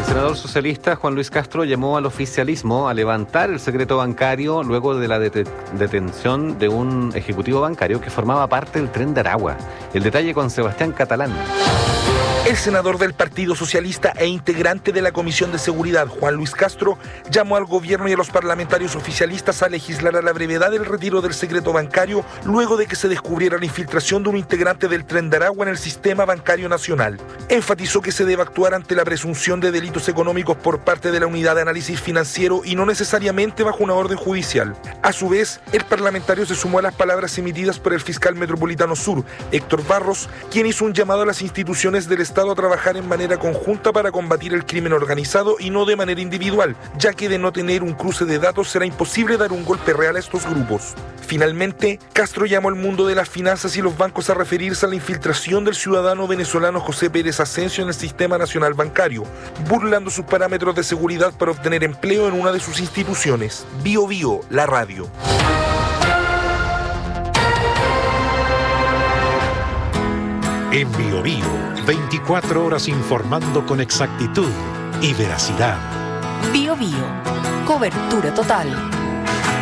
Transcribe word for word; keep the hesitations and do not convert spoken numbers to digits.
senador socialista Juan Luis Castro llamó al oficialismo a levantar el secreto bancario luego de la det- detención de un ejecutivo bancario que formaba parte del Tren de Aragua. El detalle con Sebastián Catalán. El senador del Partido Socialista e integrante de la Comisión de Seguridad, Juan Luis Castro, llamó al gobierno y a los parlamentarios oficialistas a legislar a la brevedad el retiro del secreto bancario luego de que se descubriera la infiltración de un integrante del Tren de Aragua en el sistema bancario nacional. Enfatizó que se debe actuar ante la presunción de delitos económicos por parte de la Unidad de Análisis Financiero y no necesariamente bajo una orden judicial. A su vez, el parlamentario se sumó a las palabras emitidas por el fiscal metropolitano sur, Héctor Barros, quien hizo un llamado a las instituciones del Estado a trabajar en manera conjunta para combatir el crimen organizado y no de manera individual, ya que de no tener un cruce de datos será imposible dar un golpe real a estos grupos. Finalmente, Castro llamó al mundo de las finanzas y los bancos a referirse a la infiltración del ciudadano venezolano José Pérez Asensio en el sistema nacional bancario, burlando sus parámetros de seguridad para obtener empleo en una de sus instituciones. Bio Bio, la radio. En Bio Bio, veinticuatro horas informando con exactitud y veracidad. Bio Bio, cobertura total.